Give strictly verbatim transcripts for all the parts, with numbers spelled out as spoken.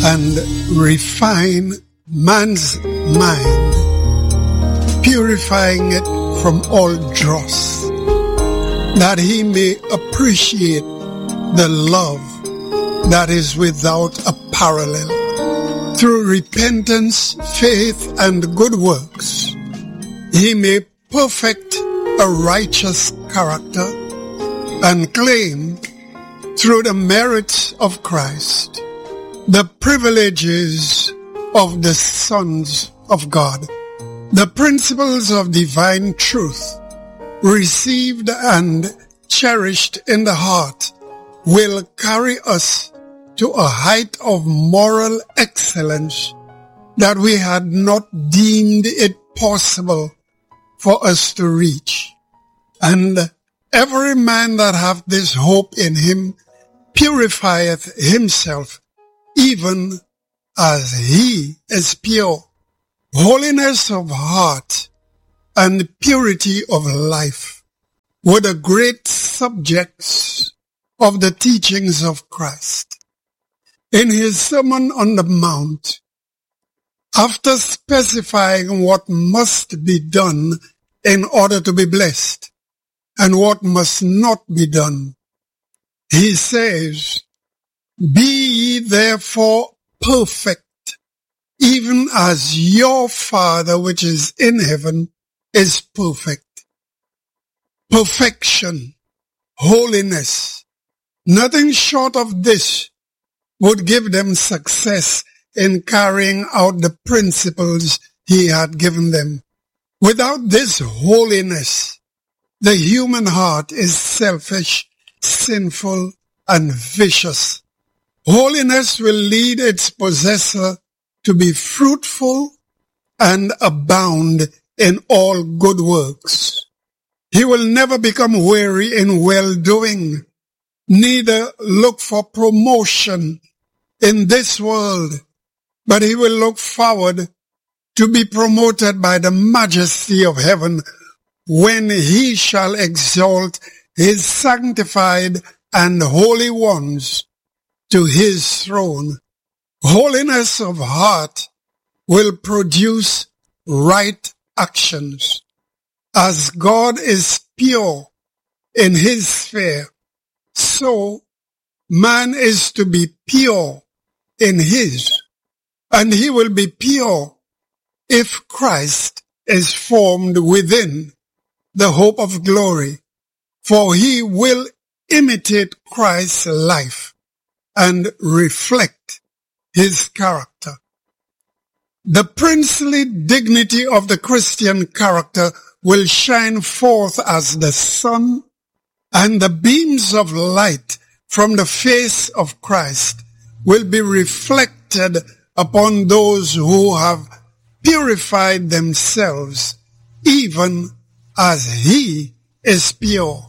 and refine man's mind, purifying it from all dross, that he may appreciate the love that is without a parallel. Through repentance, faith, and good works, he may perfect a righteous character and claim, through the merits of Christ, the privileges of the sons of God. The principles of divine truth, received and cherished in the heart, will carry us to a height of moral excellence that we had not deemed it possible for us to reach. And every man that hath this hope in him purifieth himself, even as he is pure. Holiness of heart and purity of life were the great subjects of the teachings of Christ. In his Sermon on the Mount, after specifying what must be done in order to be blessed and what must not be done, he says, "Be ye therefore perfect, even as your Father which is in heaven is perfect." Perfection, holiness, nothing short of this would give them success in carrying out the principles he had given them. Without this holiness, the human heart is selfish, sinful, and vicious. Holiness will lead its possessor to be fruitful and abound in all good works. He will never become weary in well-doing, neither look for promotion in this world, but he will look forward to be promoted by the majesty of heaven when he shall exalt his sanctified and holy ones to his throne. Holiness of heart will produce right actions. As God is pure in his sphere, so man is to be pure in his, and he will be pure if Christ is formed within the hope of glory, for he will imitate Christ's life and reflect his character. The princely dignity of the Christian character will shine forth as the sun, and the beams of light from the face of Christ will be reflected upon those who have purified themselves, even as he is pure.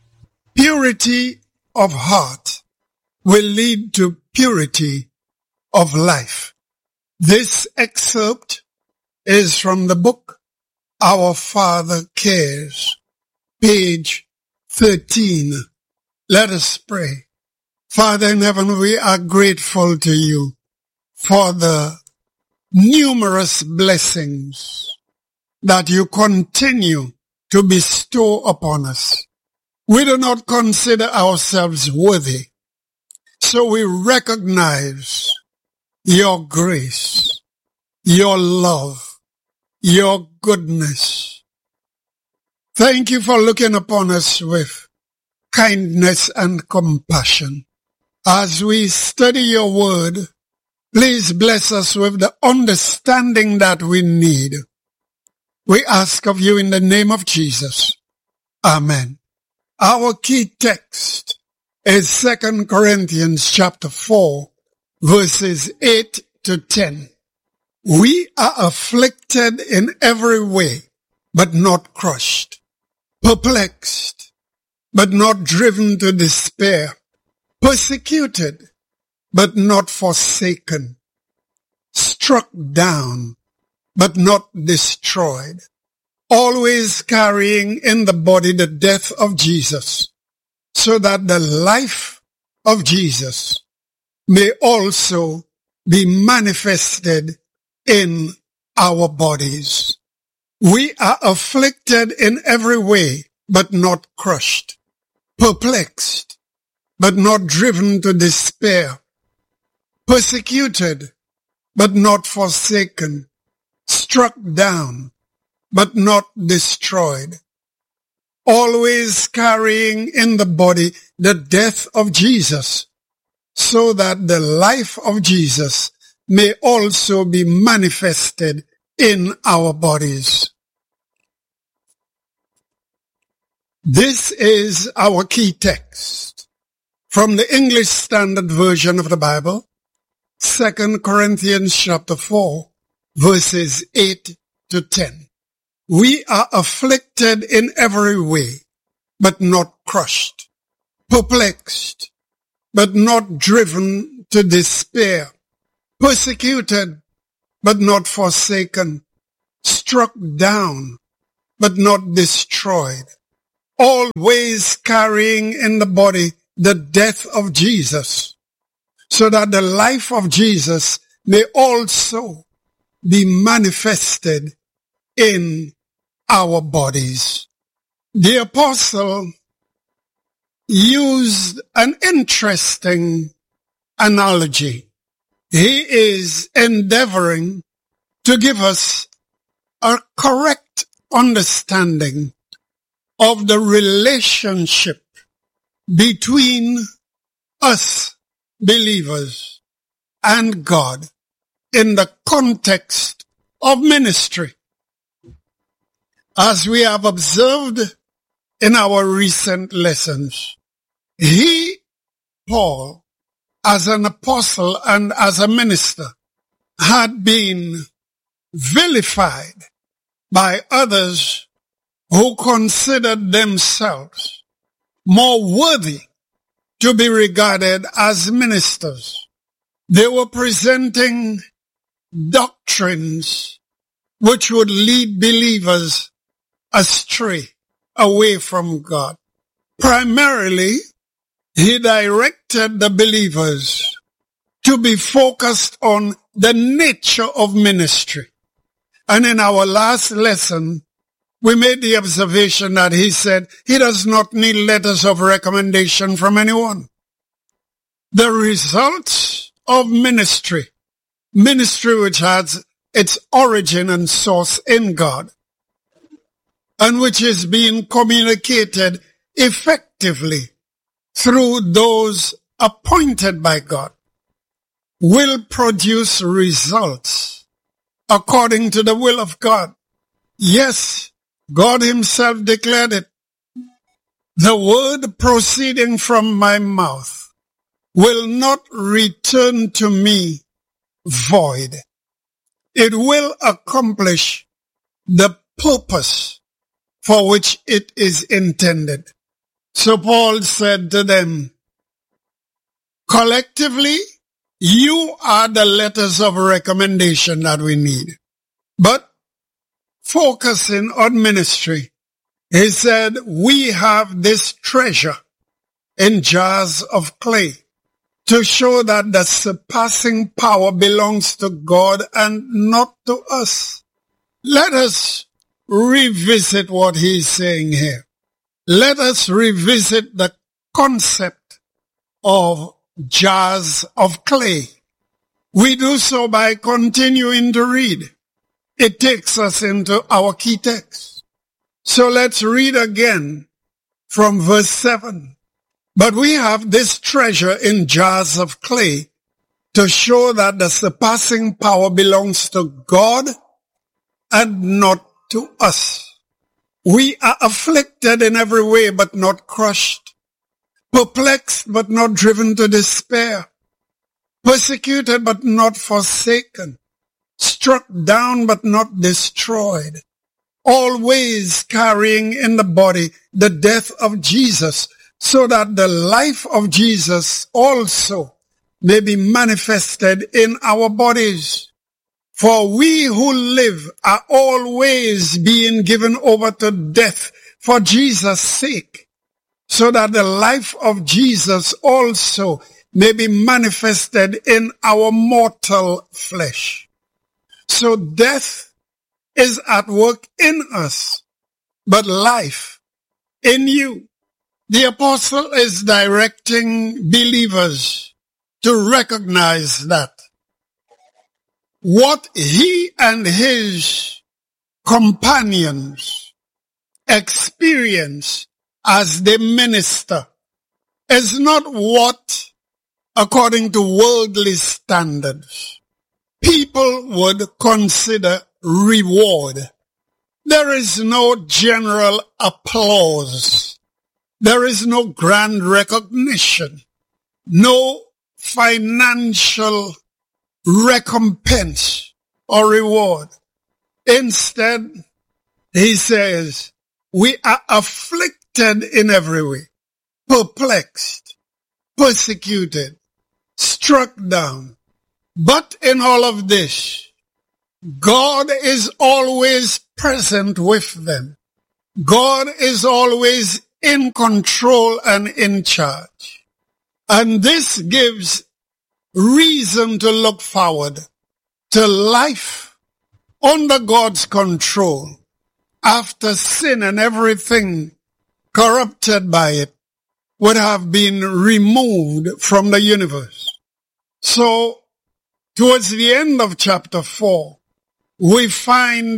Purity of heart will lead to purity of life. This excerpt is from the book Our Father Cares, page thirteen. Let us pray. Father in heaven, we are grateful to you for the numerous blessings that you continue to bestow upon us. We do not consider ourselves worthy, so we recognize your grace, your love, your goodness. Thank you for looking upon us with kindness and compassion. As we study your word, please bless us with the understanding that we need. We ask of you in the name of Jesus. Amen. Our key text is Second Corinthians chapter four, verses eight to ten. We are afflicted in every way, but not crushed, perplexed, but not driven to despair, persecuted, but not forsaken, struck down, but not destroyed, always carrying in the body the death of Jesus, so that the life of Jesus may also be manifested in our bodies. We are afflicted in every way, but not crushed, perplexed, but not driven to despair, persecuted, but not forsaken, struck down, but not destroyed, always carrying in the body the death of Jesus, so that the life of Jesus may also be manifested in our bodies. This is our key text from the English Standard Version of the Bible, Second Corinthians chapter four, verses eight to ten. We are afflicted in every way, but not crushed, perplexed, but not driven to despair, persecuted, but not forsaken, struck down, but not destroyed, always carrying in the body the death of Jesus, so that the life of Jesus may also be manifested in our bodies. The apostle used an interesting analogy. He is endeavoring to give us a correct understanding of the relationship between us believers and God in the context of ministry. As we have observed in our recent lessons, he, Paul, as an apostle and as a minister, had been vilified by others who considered themselves more worthy to be regarded as ministers. They were presenting doctrines which would lead believers astray, away from God. Primarily, he directed the believers to be focused on the nature of ministry. And in our last lesson, we made the observation that he said he does not need letters of recommendation from anyone. The results of ministry, ministry which has its origin and source in God, and which is being communicated effectively through those appointed by God, will produce results according to the will of God. Yes, God himself declared it. The word proceeding from my mouth will not return to me void. It will accomplish the purpose for which it is intended. So Paul said to them, collectively, you are the letters of recommendation that we need. But focusing on ministry, he said, we have this treasure in jars of clay to show that the surpassing power belongs to God and not to us. Let us revisit what he's saying here. Let us revisit the concept of jars of clay. We do so by continuing to read. It takes us into our key text. So let's read again from verse seven. But we have this treasure in jars of clay to show that the surpassing power belongs to God and not to us. We are afflicted in every way, but not crushed, perplexed, but not driven to despair, persecuted, but not forsaken, struck down, but not destroyed, always carrying in the body the death of Jesus, so that the life of Jesus also may be manifested in our bodies. For we who live are always being given over to death for Jesus' sake, so that the life of Jesus also may be manifested in our mortal flesh. So death is at work in us, but life in you. The apostle is directing believers to recognize that what he and his companions experience as they minister is not what, according to worldly standards, people would consider reward. There is no general applause. There is no grand recognition, no financial recompense or reward. Instead, he says, we are afflicted in every way, perplexed, persecuted, struck down. But in all of this, God is always present with them. God is always in control and in charge. And this gives reason to look forward to life under God's control after sin and everything corrupted by it would have been removed from the universe. So, towards the end of chapter four, we find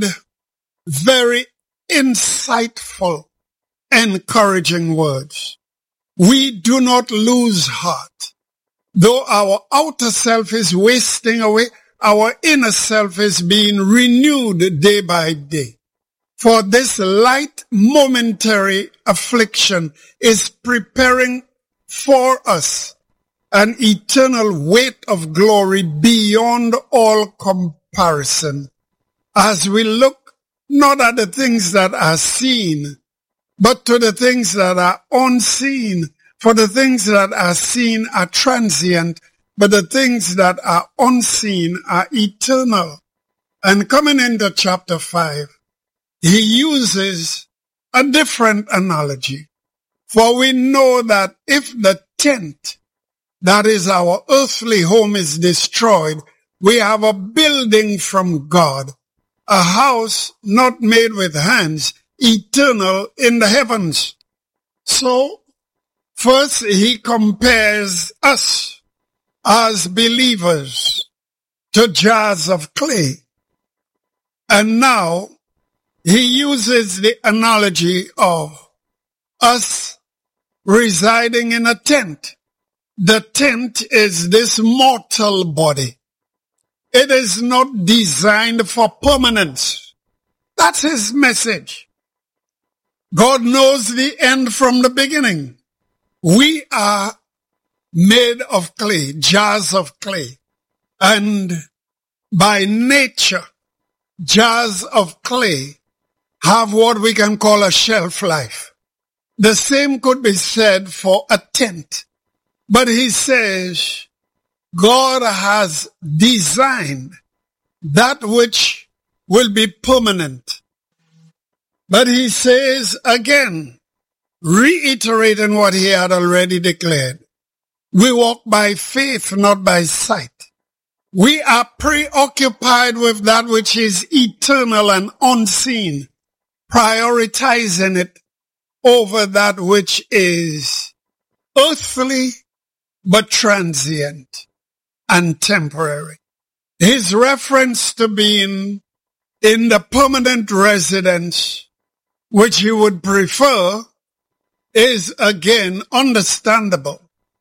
very insightful, encouraging words. We do not lose heart. Though our outer self is wasting away, our inner self is being renewed day by day. For this light momentary affliction is preparing for us an eternal weight of glory beyond all comparison, as we look not at the things that are seen, but to the things that are unseen. For the things that are seen are transient, but the things that are unseen are eternal. And coming into chapter five, he uses a different analogy. For we know that if the tent, that is our earthly home, is destroyed, we have a building from God, a house not made with hands, eternal in the heavens. So, first he compares us as believers to jars of clay. And now he uses the analogy of us residing in a tent. The tent is this mortal body. It is not designed for permanence. That's his message. God knows the end from the beginning. We are made of clay, jars of clay. And by nature, jars of clay have what we can call a shelf life. The same could be said for a tent. But he says, God has designed that which will be permanent. But he says again, reiterating what he had already declared, we walk by faith, not by sight. We are preoccupied with that which is eternal and unseen, prioritizing it over that which is earthly but transient and temporary. His reference to being in the permanent residence, which he would prefer, is again understandable.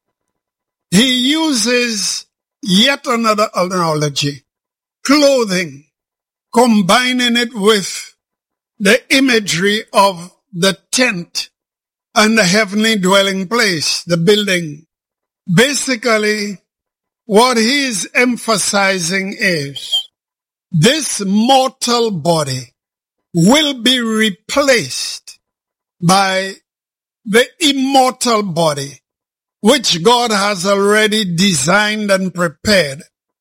He uses yet another analogy, clothing, combining it with the imagery of the tent and the heavenly dwelling place, the building. Basically, what he is emphasizing is this mortal body will be replaced by the immortal body, which God has already designed and prepared.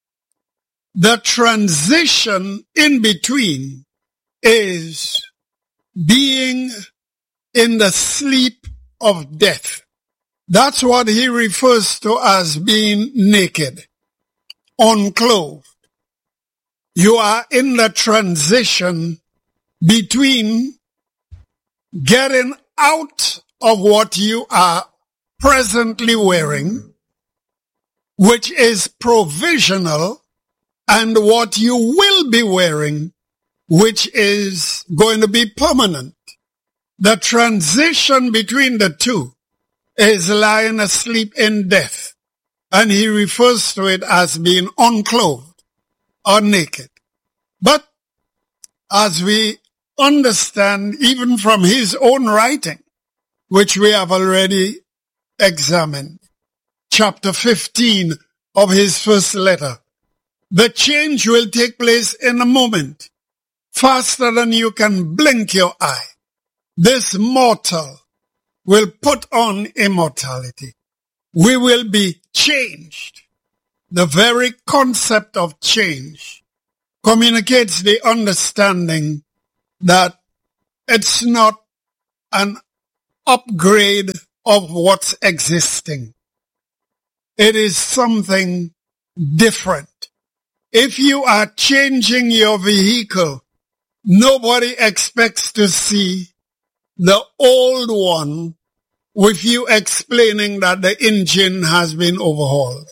The transition in between is being in the sleep of death. That's what he refers to as being naked, unclothed. You are in the transition between getting out of what you are presently wearing, which is provisional, and what you will be wearing, which is going to be permanent. The transition between the two is lying asleep in death, and he refers to it as being unclothed or naked. But as we understand, even from his own writing, which we have already examined, chapter fifteen of his first letter, the change will take place in a moment, faster than you can blink your eye. This mortal will put on immortality. We will be changed. The very concept of change communicates the understanding that it's not an upgrade of what's existing. It is something different. If you are changing your vehicle, nobody expects to see the old one with you explaining that the engine has been overhauled.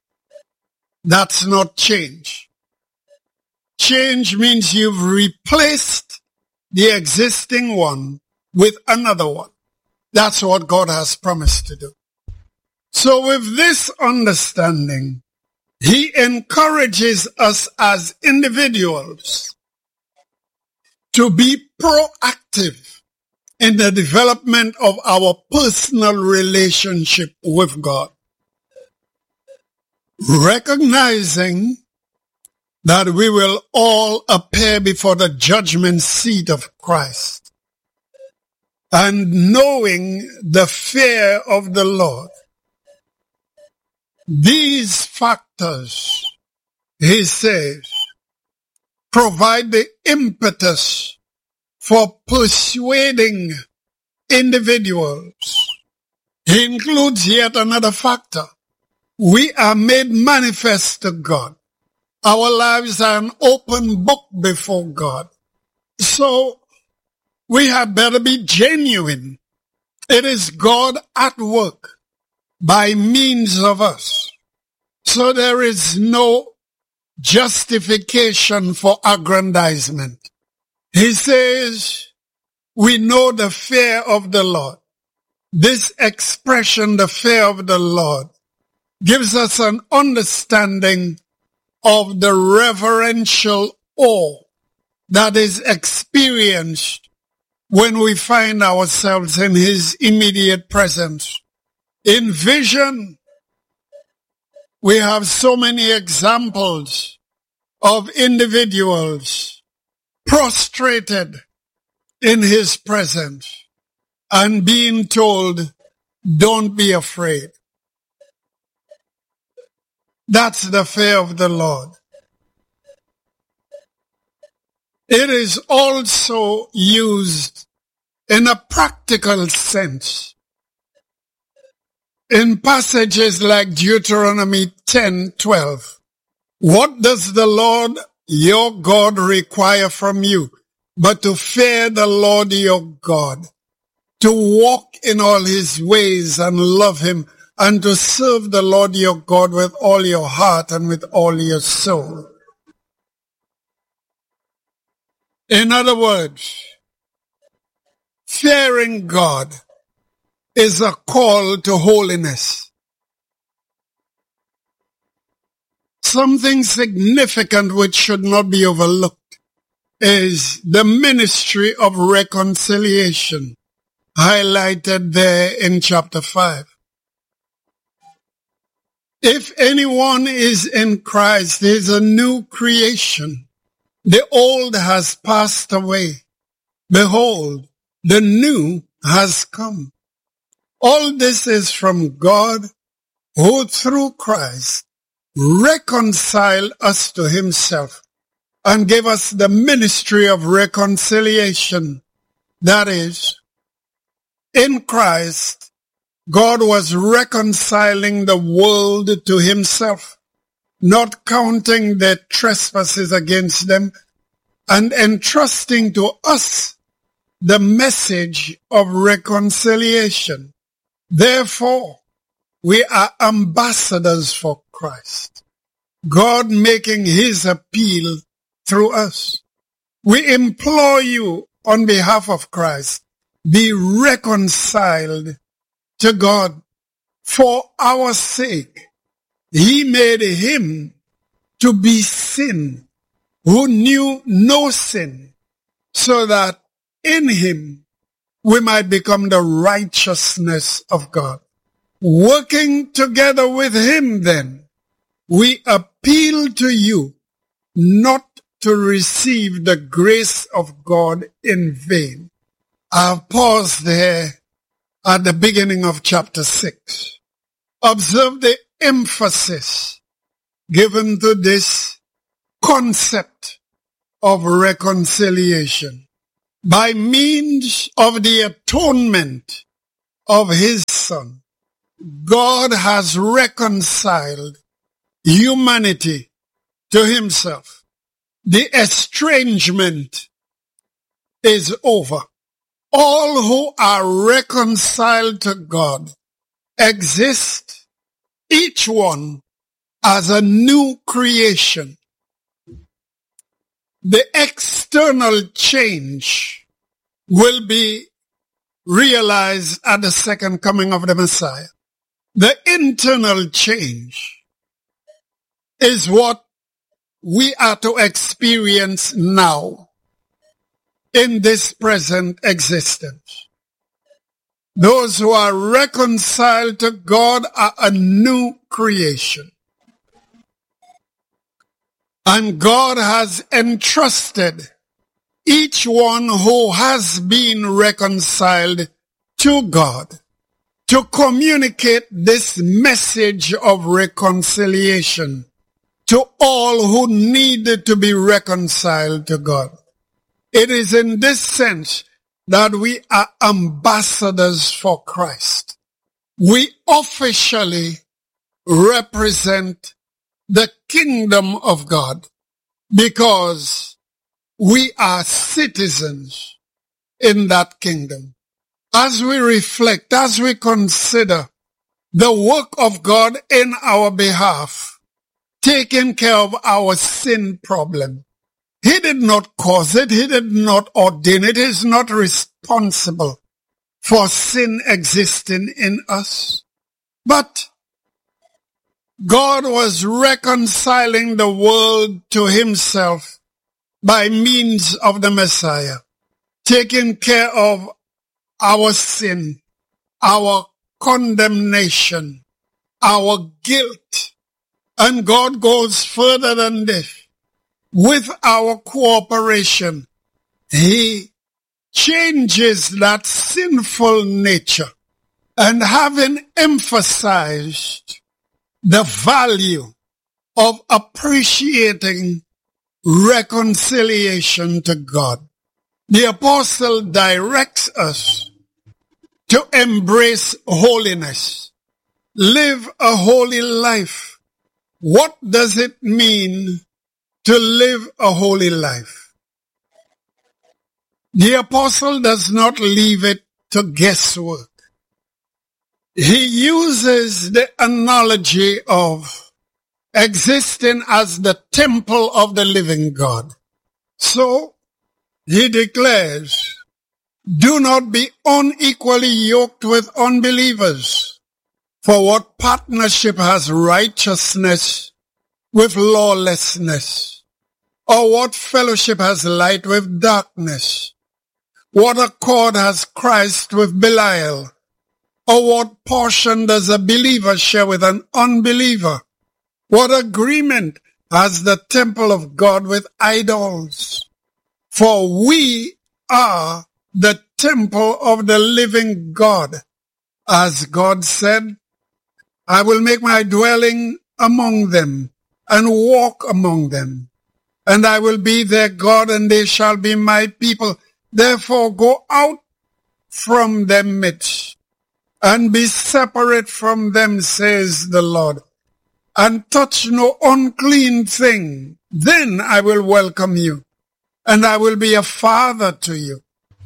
That's not change. Change means you've replaced the existing one with another one. That's what God has promised to do. So with this understanding, he encourages us as individuals to be proactive in the development of our personal relationship with God, recognizing that we will all appear before the judgment seat of Christ, and knowing the fear of the Lord. These factors, he says, provide the impetus for persuading individuals. He includes yet another factor. We are made manifest to God. Our lives are an open book before God. So we had better be genuine. It is God at work by means of us. So there is no justification for aggrandizement. He says, we know the fear of the Lord. This expression, the fear of the Lord, gives us an understanding of the reverential awe that is experienced when we find ourselves in his immediate presence. In vision, we have so many examples of individuals prostrated in his presence and being told, don't be afraid. That's the fear of the Lord. It is also used in a practical sense in passages like Deuteronomy ten twelve. What does the Lord your God require from you but to fear the Lord your God, to walk in all his ways and love him, and to serve the Lord your God with all your heart and with all your soul? In other words, fearing God is a call to holiness. Something significant which should not be overlooked is the ministry of reconciliation, highlighted there in chapter five. If anyone is in Christ, he is a new creation. The old has passed away. Behold, the new has come. All this is from God, who through Christ reconciled us to himself and gave us the ministry of reconciliation. That is, in Christ, God was reconciling the world to himself, not counting their trespasses against them, and entrusting to us the message of reconciliation. Therefore, we are ambassadors for Christ, God making his appeal through us. We implore you on behalf of Christ, be reconciled to God. For our sake, he made him to be sin, who knew no sin, so that in him we might become the righteousness of God. Working together with him, then, we appeal to you not to receive the grace of God in vain. I'll pause there at the beginning of chapter six. Observe the emphasis given to this concept of reconciliation. By means of the atonement of his Son, God has reconciled humanity to himself. The estrangement is over. All who are reconciled to God exist, each one as a new creation. The external change will be realized at the second coming of the Messiah. The internal change is what we are to experience now in this present existence. Those who are reconciled to God are a new creation. And God has entrusted each one who has been reconciled to God to communicate this message of reconciliation to all who needed to be reconciled to God. It is in this sense that we are ambassadors for Christ. We officially represent the kingdom of God because we are citizens in that kingdom. As we reflect, as we consider the work of God in our behalf, taking care of our sin problem, he did not cause it, he did not ordain it, he is not responsible for sin existing in us. But God was reconciling the world to himself by means of the Messiah, taking care of our sin, our condemnation, our guilt. And God goes further than this. With our cooperation, he changes that sinful nature, and having emphasized the value of appreciating reconciliation to God, the apostle directs us to embrace holiness, live a holy life. What does it mean to live a holy life? The apostle does not leave it to guesswork. He uses the analogy of existing as the temple of the living God. So he declares, do not be unequally yoked with unbelievers. For what partnership has righteousness with lawlessness? Or what fellowship has light with darkness? What accord has Christ with Belial? Or what portion does a believer share with an unbeliever? What agreement has the temple of God with idols? For we are the temple of the living God. As God said, I will make my dwelling among them and walk among them. And I will be their God, and they shall be my people. Therefore go out from their midst, and be separate from them, says the Lord, and touch no unclean thing. Then I will welcome you, and I will be a father to you.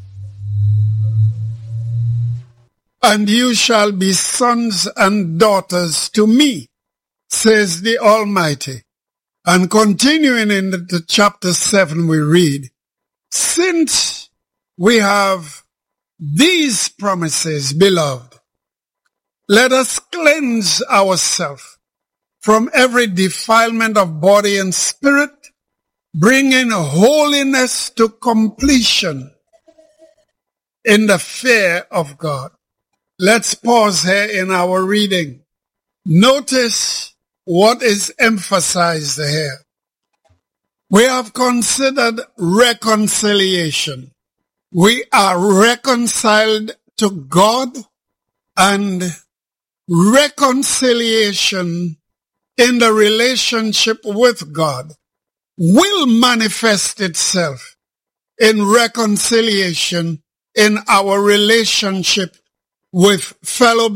And you shall be sons and daughters to me, says the Almighty. And continuing in the, the chapter seven, we read, since we have these promises, beloved, let us cleanse ourselves from every defilement of body and spirit, bringing holiness to completion in the fear of God. Let's pause here in our reading. Notice what is emphasized here. We have considered reconciliation. We are reconciled to God, and reconciliation in the relationship with God will manifest itself in reconciliation in our relationship with fellow